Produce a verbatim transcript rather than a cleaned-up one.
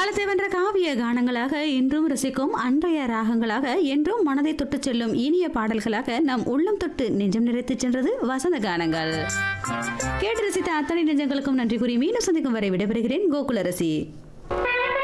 காலத்தை வென்ற காவிய கானங்களாக இன்றும் ரசிக்கும் அன்றைய ராகங்களாக என்றும் மனதை தொட்டு செல்லும் இனிய பாடல்களாக நம் உள்ளம் தொட்டு நெஞ்சம் நிறைத்து சென்றது வசந்த கானங்கள். கேட்டு ரசித்த அத்தனை நெஞ்சங்களுக்கும் நன்றி கூறி மீண்டும் சந்திக்கும் வரை விடைபெறுகிறேன் கோகுலரசி.